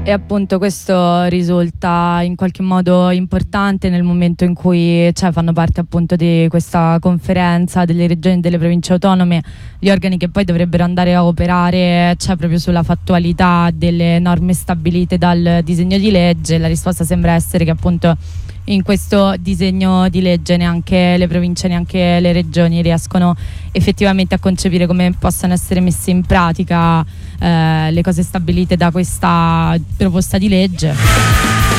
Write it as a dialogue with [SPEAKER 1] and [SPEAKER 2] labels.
[SPEAKER 1] E appunto questo risulta in qualche modo importante nel momento in cui fanno parte appunto di questa conferenza delle regioni e delle province autonome, gli organi che poi dovrebbero andare a operare proprio sulla fattualità delle norme stabilite dal disegno di legge. La risposta sembra essere che appunto in questo disegno di legge neanche le province, neanche le regioni riescono effettivamente a concepire come possano essere messe in pratica le cose stabilite da questa proposta di legge.